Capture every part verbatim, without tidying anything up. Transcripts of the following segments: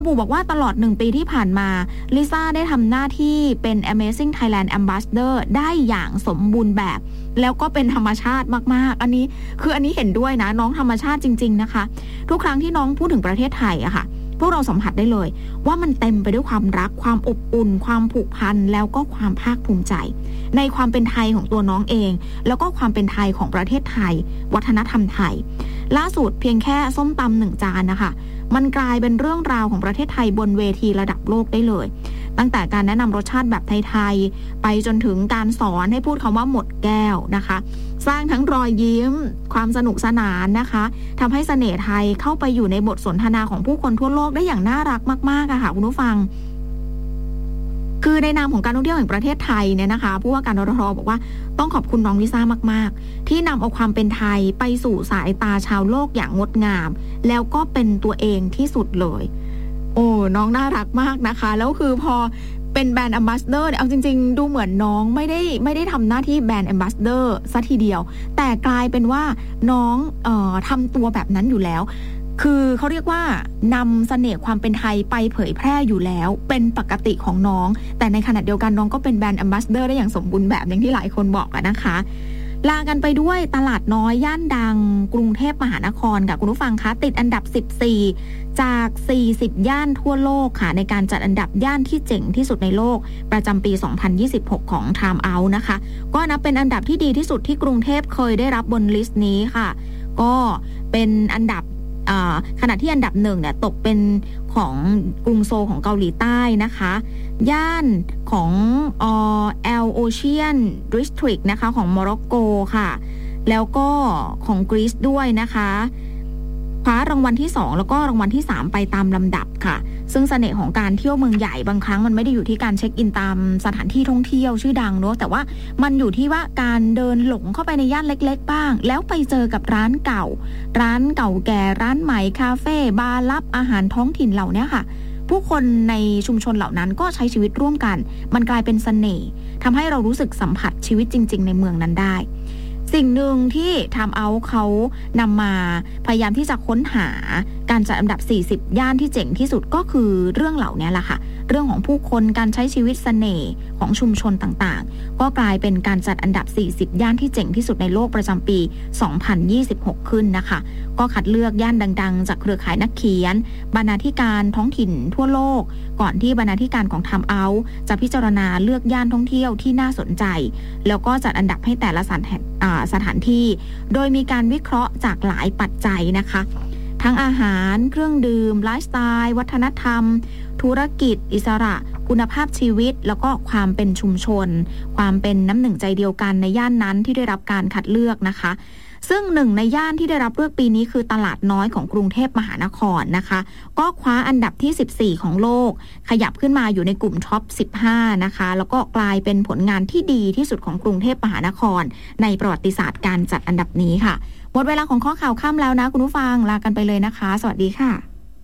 บูบอกว่าตลอดหนึ่งปีที่ผ่านมาลิซ่าได้ทำหน้าที่เป็น Amazing Thailand Ambassador ได้อย่างสมบูรณ์แบบแล้วก็เป็นธรรมชาติมากๆอันนี้คืออันนี้เห็นด้วยนะน้องธรรมชาติจริงๆนะคะทุกครั้งที่น้องพูดถึงประเทศไทยอะค่ะพวกเราสัมผัสได้เลยว่ามันเต็มไปด้วยความรักความอบอุ่นความผูกพันแล้วก็ความภาคภูมิใจในความเป็นไทยของตัวน้องเองแล้วก็ความเป็นไทยของประเทศไทยวัฒนธรรมไทยล่าสุดเพียงแค่ส้มตำหนึ่งจานนะคะมันกลายเป็นเรื่องราวของประเทศไทยบนเวทีระดับโลกได้เลยตั้งแต่การแนะนำรสชาติแบบไทยๆไปจนถึงการสอนให้พูดคำว่าหมดแก้วนะคะสร้างทั้งรอยยิ้มความสนุกสนานนะคะทำให้เสน่ห์ไทยเข้าไปอยู่ในบทสนทนาของผู้คนทั่วโลกได้อย่างน่ารักมากๆอะค่ะคุณผู้ฟังคือในนามของการท่องเที่ยวแห่งประเทศไทยเนี่ยนะคะผู้ว่าการททบอกว่าต้องขอบคุณน้องลิซ่ามากๆที่นำเอาความเป็นไทยไปสู่สายตาชาวโลกอย่างงดงามแล้วก็เป็นตัวเองที่สุดเลยโอ้น้องน่ารักมากนะคะแล้วคือพอเป็นแบรนด์แอมบาสเดอร์เนี่ยเอาจริงๆดูเหมือนน้องไม่ได้ไม่ได้ทำหน้าที่แบรนด์แอมบาสเดอร์ซะทีเดียวแต่กลายเป็นว่าน้องเอ่อทำตัวแบบนั้นอยู่แล้วคือเขาเรียกว่านำเสน่ห์ความเป็นไทยไปเผยแพร่อยู่แล้วเป็นปกติของน้องแต่ในขณะเดียวกันน้องก็เป็นแบรนด์แอมบาสเดอร์ได้อย่างสมบูรณ์แบบอย่างที่หลายคนบอกอะนะคะลากันไปด้วยตลาดน้อยย่านดังกรุงเทพมหานครค่ะคุณผู้ฟังคะติดอันดับสิบสี่จากสี่สิบย่านทั่วโลกค่ะในการจัดอันดับย่านที่เจ๋งที่สุดในโลกประจำปีสองพันยี่สิบหกของ Time Out นะคะก็นับเป็นอันดับที่ดีที่สุดที่กรุงเทพเคยได้รับบนลิสต์นี้ค่ะก็เป็นอันดับขณะที่อันดับหนึ่งเนี่ยตกเป็นของกรุงโซลของเกาหลีใต้นะคะย่านของเอ่อแอลโอเชียนดิสทริกนะคะของโมร็อกโกค่ะแล้วก็ของกรีซด้วยนะคะคว้ารางวัลที่สองแล้วก็รางวัลที่สามไปตามลำดับค่ะซึ่งเสน่ห์ของการเที่ยวเมืองใหญ่บางครั้งมันไม่ได้อยู่ที่การเช็คอินตามสถานที่ท่องเที่ยวชื่อดังเนอะแต่ว่ามันอยู่ที่ว่าการเดินหลงเข้าไปในย่านเล็กๆบ้างแล้วไปเจอกับร้านเก่าร้านเก่าแก่ร้านใหม่คาเฟ่บาร์ลับอาหารท้องถิ่นเหล่านี้ค่ะผู้คนในชุมชนเหล่านั้นก็ใช้ชีวิตร่วมกันมันกลายเป็นเสน่ห์ทำให้เรารู้สึกสัมผัสชีวิตจริงๆในเมืองนั้นได้สิ่งหนึ่งที่Time Outเขานำมาพยายามที่จะค้นหาการจัดอันดับสี่สิบย่านที่เจ๋งที่สุดก็คือเรื่องเหล่านี้แหละค่ะเรื่องของผู้คนการใช้ชีวิตเสน่ห์ของชุมชนต่างๆก็กลายเป็นการจัดอันดับสี่สิบย่านที่เจ๋งที่สุดในโลกประจำปีสองพันยี่สิบหกขึ้นนะคะก็คัดเลือกย่านดังๆจากเครือข่ายนักเขียนบรรณาธิการท้องถิ่นทั่วโลกก่อนที่บรรณาธิการของTime Outจะพิจารณาเลือกย่านท่องเที่ยวที่น่าสนใจแล้วก็จัดอันดับให้แต่ละสถานสถานที่โดยมีการวิเคราะห์จากหลายปัจจัยนะคะทั้งอาหารเครื่องดื่มไลฟ์สไตล์วัฒนธรรมธุรกิจอิสระคุณภาพชีวิตแล้วก็ความเป็นชุมชนความเป็นน้ำหนึ่งใจเดียวกันในย่านนั้นที่ได้รับการคัดเลือกนะคะซึ่งหนึ่งในย่านที่ได้รับเลือกปีนี้คือตลาดน้อยของกรุงเทพมหานครนะคะก็คว้าอันดับที่สิบสี่ของโลกขยับขึ้นมาอยู่ในกลุ่มท็อปสิบห้านะคะแล้วก็กลายเป็นผลงานที่ดีที่สุดของกรุงเทพมหานครในประวัติศาสตร์การจัดอันดับนี้ค่ะหมดเวลาของข้อข่าวค่ำแล้วนะคุณผู้ฟังลากันไปเลยนะคะสวัสดีค่ะ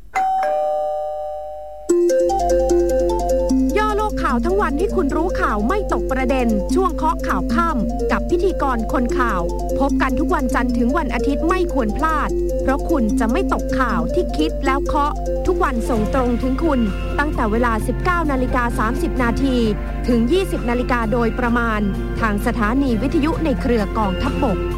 ย่อโลกข่าวทั้งวันให้คุณรู้ข่าวไม่ตกประเด็นช่วงเคาะข่าวค่ำกับพิธีกรคนข่าวพบกันทุกวันจันทร์ถึงวันอาทิตย์ไม่ควรพลาดเพราะคุณจะไม่ตกข่าวที่คิดแล้วเคาะทุกวันส่งตรงถึงคุณตั้งแต่เวลา สิบเก้านาฬิกาสามสิบนาทีถึง ยี่สิบนาฬิกาโดยประมาณทางสถานีวิทยุในเครือกองทัพบก